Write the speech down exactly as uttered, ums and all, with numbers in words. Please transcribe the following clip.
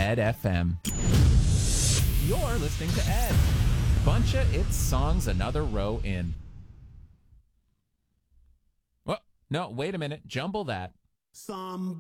Ed F M. You're listening to Ed. Bunch of It's Songs Another Row In. Oh, no, wait a minute. Jumble that. Somebody